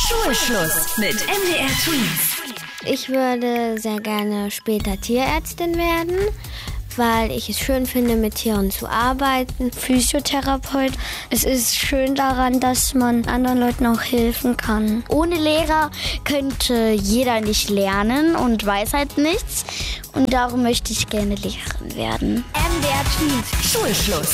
Schulschluss mit MDR Twins. Ich würde sehr gerne später Tierärztin werden, weil ich es schön finde, mit Tieren zu arbeiten. Physiotherapeut. Es ist schön daran, dass man anderen Leuten auch helfen kann. Ohne Lehrer könnte jeder nicht lernen und weiß halt nichts. Und darum möchte ich gerne Lehrerin werden. MDR Twins. Schulschluss.